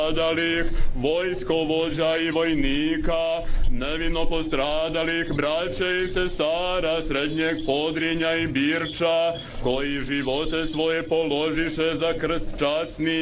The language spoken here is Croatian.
postradalih, vojskovođa i vojnika, nevino postradalih braće i sestara Srednjeg Podrinja i Birča, koji živote svoje položiše za krst časni